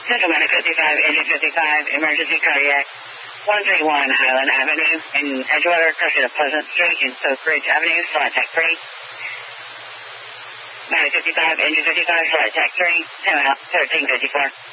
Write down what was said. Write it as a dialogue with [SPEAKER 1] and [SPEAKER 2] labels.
[SPEAKER 1] Central Medic 55, Engine 55, emergency cardiac, 131 Highland Avenue in Edgewater, closer to Pleasant Street in Oak Ridge Avenue, flight tech 3. Medic 55, Engine 55, flight tech 3, 10 out, 1354.